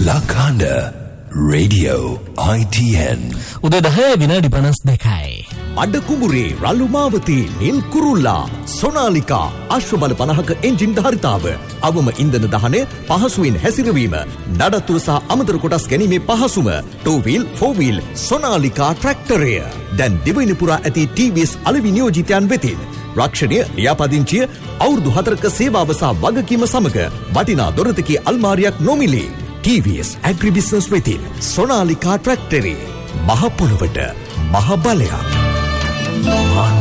Lakanda Radio ITN උදේ 10 විනාඩි 52යි. අඩ කුඹුරේ රළු මාවතී නිල් කුරුල්ලා සොනාලිකා අශ්වබල 50ක එන්ජින් ධාරිතාව අවම ඉන්ධන දහනය පහසුවෙන් හැසිරවීම නඩත්තුව සහ අමතර කොටස් ගැනීමේ පහසුම 2 wheel 4 wheel සොනාලිකා ට්‍රැක්ටරය දැන් දිවයින පුරා ඇති TVS අලෙවි නියෝජිතයන් වෙතින් රක්ෂණය ලියාපදිංචිය අවුරුදු 4ක සේවාව සහ වගකීම සමග වටිනා දොරතකී අල්මාරියක් නොමිලේ TVS Agribusiness වෙතින් සොනාලිකා ට්‍රැක්ටරේ මහ පොළොවට මහ බලයක්